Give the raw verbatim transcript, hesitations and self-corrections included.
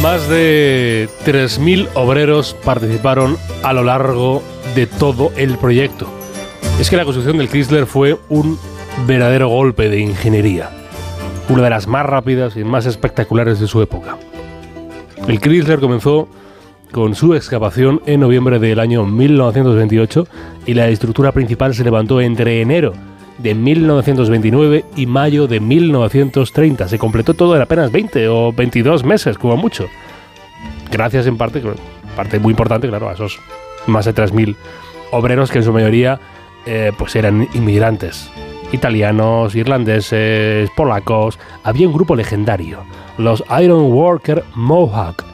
Más de tres mil obreros participaron a lo largo de todo el proyecto. Es que la construcción del Chrysler fue un verdadero golpe de ingeniería, una de las más rápidas y más espectaculares de su época. El Chrysler comenzó con su excavación en noviembre del año mil novecientos veintiocho y la estructura principal se levantó entre enero de mil novecientos veintinueve y mayo de mil novecientos treinta. Se completó todo en apenas veinte o veintidós meses, como mucho. Gracias en parte, parte muy importante, claro, a esos más de tres mil obreros que en su mayoría eh, pues eran inmigrantes. Italianos, irlandeses, polacos. Había un grupo legendario, los Iron Worker Mohawk,